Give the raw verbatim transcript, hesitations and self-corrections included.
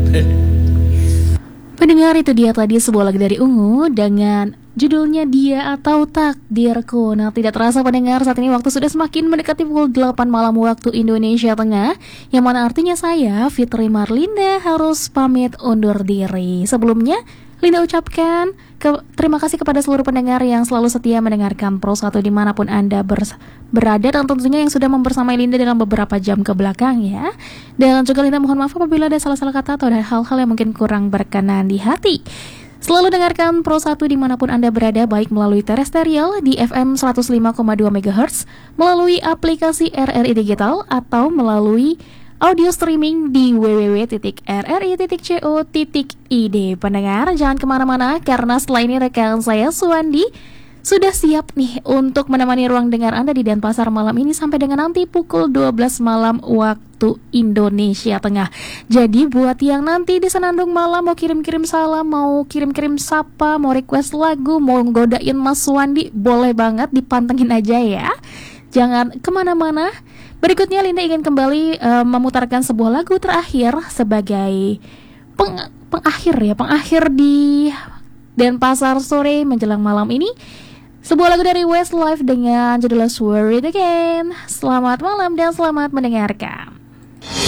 Pendengar, itu dia tadi sebuah lagu dari Ungu dengan judulnya Dia Atau Takdirku. Nah, tidak terasa pendengar, saat ini waktu sudah semakin mendekati pukul delapan malam waktu Indonesia Tengah, yang mana artinya saya, Fitri Marlinda, harus pamit undur diri. Sebelumnya, Linda ucapkan ke, terima kasih kepada seluruh pendengar yang selalu setia mendengarkan Pro satu dimanapun Anda ber, berada, dan tentunya yang sudah membersamai Linda dalam beberapa jam ke belakang ya. Dan juga Linda mohon maaf apabila ada salah-salah kata atau ada hal-hal yang mungkin kurang berkenan di hati. Selalu dengarkan Pro satu dimanapun Anda berada, baik melalui terestrial di F M seratus lima koma dua megahertz, melalui aplikasi R R I Digital, atau melalui audio streaming di w w w titik r r i titik co titik i d. Pendengar, jangan kemana-mana, karena setelah ini rekan saya Suwandi sudah siap nih untuk menemani ruang dengar Anda di Denpasar malam ini sampai dengan nanti pukul dua belas malam waktu Indonesia Tengah. Jadi buat yang nanti di Senandung malam mau kirim-kirim salam, mau kirim-kirim sapa, mau request lagu, mau godain Mas Suwandi, boleh banget, dipantengin aja ya. Jangan kemana-mana. Berikutnya Linda ingin kembali uh, memutarkan sebuah lagu terakhir sebagai peng- pengakhir ya, pengakhir di Denpasar sore menjelang malam ini. Sebuah lagu dari Westlife dengan judul Swear It Again. Selamat malam dan selamat mendengarkan.